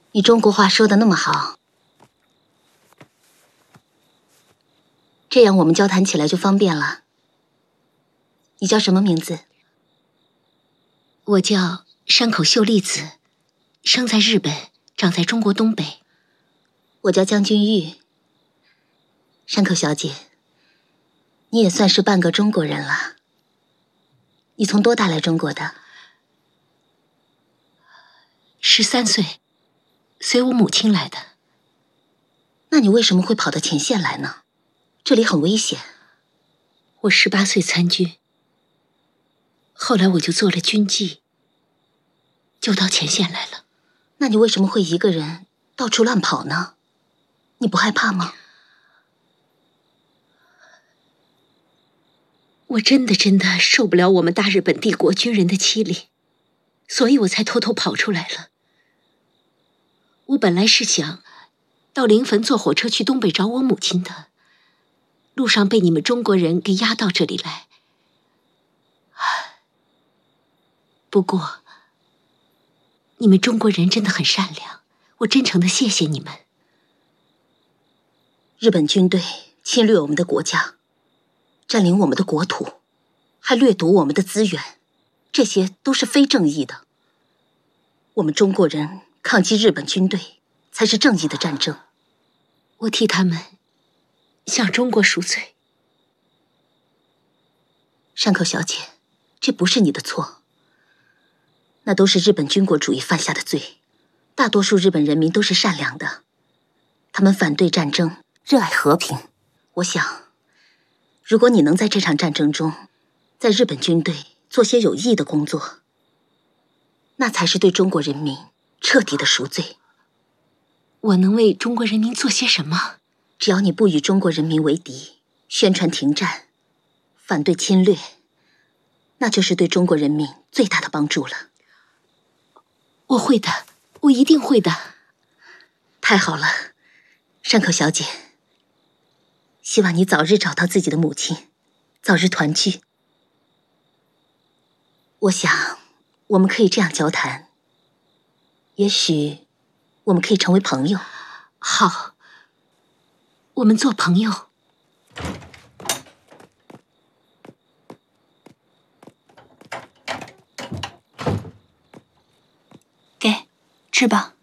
你中国话说的那么好，这样我们交谈起来就方便了。你叫什么名字？ 我叫山口秀丽子，生在日本，长在中国东北。 我叫江君玉。山口小姐，你也算是半个中国人了。你从多大来中国的 ？13岁，随我母亲来的。 那你为什么会跑到前线来呢？这里很危险。 我18岁参军，后来我就做了军妓，就到前线来了。 那你为什么会一个人到处乱跑呢？你不害怕吗？ 我真的受不了我们大日本帝国军人的欺凌，所以我才偷偷跑出来了。我本来是想到临汾坐火车去东北找我母亲的，路上被你们中国人给押到这里来。不过，你们中国人真的很善良，我真诚的谢谢你们。 日本军队侵略我们的国家，占领我们的国土，还掠夺我们的资源，这些都是非正义的。我们中国人抗击日本军队，才是正义的战争。 我替他们向中国赎罪。 山口小姐，这不是你的错，那都是日本军国主义犯下的罪。大多数日本人民都是善良的，他们反对战争，热爱和平。我想，如果你能在这场战争中，在日本军队做些有益的工作，那才是对中国人民彻底的赎罪。 我能为中国人民做些什么？ 只要你不与中国人民为敌，宣传停战，反对侵略，那就是对中国人民最大的帮助了。 我会的，我一定会的。 太好了，山口小姐，希望你早日找到自己的母亲，早日团聚。我想，我们可以这样交谈，也许我们可以成为朋友。 好，我们做朋友。给，吃吧。